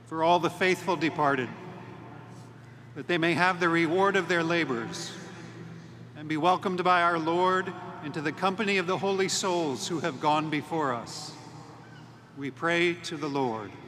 for all the faithful departed, that they may have the reward of their labors and be welcomed by our Lord into the company of the holy souls who have gone before us. We pray to the Lord.